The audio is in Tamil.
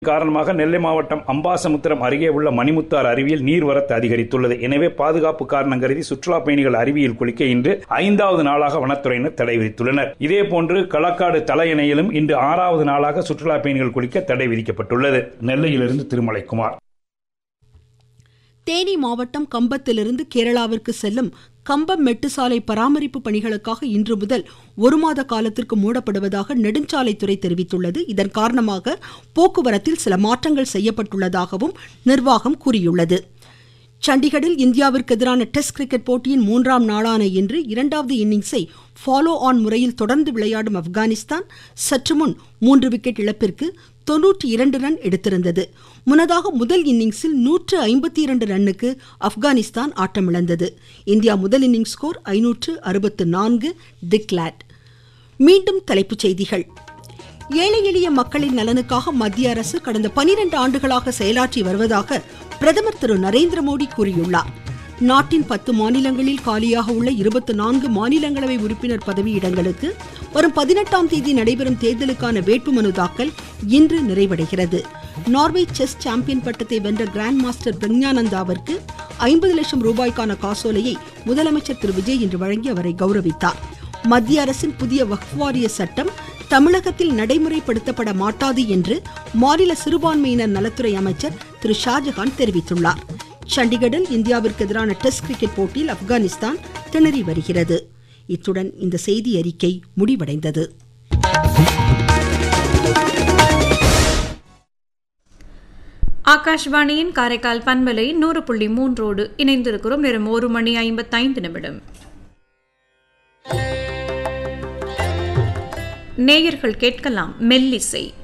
காரணமாக நெல்லை மாவட்டம் அம்பாசமுத்திரம் அருகே உள்ள மணிமுத்தாறு அருவியில் நீர்வரத்து அதிகரித்துள்ளது. எனவே பாதுகாப்பு காரணம் கருதி சுற்றுலா பயணிகள் அருவியில் குளிக்க இன்று 5வது நாளாக வனத்துறையினர் தடை விதித்துள்ளனர். இதேபோன்று களக்காடு தலையணையிலும் இன்று 6வது நாளாக சுற்றுலா பயணிகள் குளிக்க தடை விதிக்கப்பட்டுள்ளது. நெல்லையிலிருந்து திருமலைக்குமார். தேனி மாவட்டம் கம்பத்திலிருந்து கேரளாவிற்கு செல்லும் கம்பம் மெட்டுசாலை பராமரிப்பு பணிகளுக்காக இன்று முதல் 1 மாத காலத்திற்கு மூடப்படுவதாக நெடுஞ்சாலைத்துறை தெரிவித்துள்ளது. இதன் காரணமாக போக்குவரத்தில் சில மாற்றங்கள் செய்யப்பட்டுள்ளதாகவும் நிர்வாகம் கூறியுள்ளது. சண்டிகரில் இந்தியாவிற்கு எதிரான டெஸ்ட் கிரிக்கெட் போட்டியின் 3ஆம் நாளான இன்று 2வது இன்னிங்ஸை ஃபாலோ ஆன் முறையில் தொடர்ந்து விளையாடும் ஆப்கானிஸ்தான் சற்று முன் 3 விக்கெட் இழப்பிற்கு 92 ரன் எடுத்திருந்தது. முன்னதாக முதல் இன்னிங்ஸில் 152 ரன்னுக்கு ஆப்கானிஸ்தான் ஆட்டமிழந்தது. இந்தியா முதல் இன்னிங்ஸ் ஸ்கோர் 564 டிக்ளேர்ட். மீண்டும் தலைப்புச் செய்திகள். ஏழை எளிய மக்களின் நலனுக்காக மத்திய அரசு கடந்த 12 ஆண்டுகளாக செயலாற்றி வருவதாக பிரதமர் திரு நரேந்திர மோடி கூறியுள்ளார். நாட்டின் 10 மாநிலங்களில் காலியாக உள்ள 24 மாநிலங்களவை உறுப்பினர் பதவியிடங்களுக்கு வரும் 18ஆம் தேதி நடைபெறும் தேர்தலுக்கான வேட்புமனு தாக்கல் இன்று நிறைவடைகிறது. நார்வே செஸ் சாம்பியன் பட்டத்தை வென்ற கிராண்ட் மாஸ்டர் பிரக்ஞானந்தாவிற்கு 50 லட்சம் ரூபாய்க்கான காசோலையை முதலமைச்சர் திரு விஜய் இன்று வழங்கி அவரை கௌரவித்தார். மத்திய அரசின் புதிய வக்ஃப் வாரிய சட்டம் தமிழகத்தில் நடைமுறைப்படுத்தப்பட மாட்டாது என்று மாநில சிறுபான்மையினர் நலத்துறை அமைச்சர் திரு ஷாஜஹான் தெரிவித்துள்ளார். சண்டிகரில் இந்தியாவிற்கு எதிரான டெஸ்ட் கிரிக்கெட் போட்டியில் ஆப்கானிஸ்தான் திணறி வருகிறது. இத்துடன் இந்த செய்தி அறிக்கை முடிவடைந்தது. ஆகாஷ்வாணியின் காரைக்கால் பண்பலை 100.3 இணைந்திருக்கிறோம். நேரம் 1:55. நேயர்கள் கேட்கலாம் மெல்லிசை.